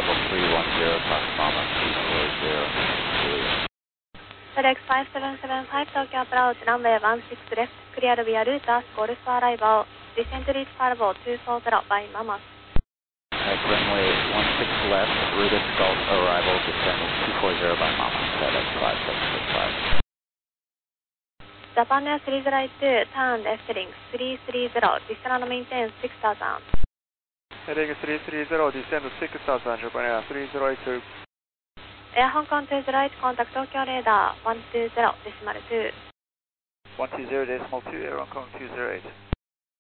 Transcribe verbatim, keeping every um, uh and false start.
Level three one zero, Fox Mama two four zero, Julia. FedEx five seven seven five, Tokyo approach, runway one six left, clear via route, ask Golf arrival, descend reach Parvo two four zero by Mammoth. At runway one six left, route Golf arrival, descend two four zero by Mammoth, FedEx five seven six five. Japan Air three zero eight two, turn left heading three three zero, descend and maintain six thousand. Heading three three zero, descend six thousand, Japan Air three zero eight two. Air Hong Kong two zero eight, contact Tokyo radar one two zero decimal two. one two zero decimal two, Air Hong Kong two zero eight.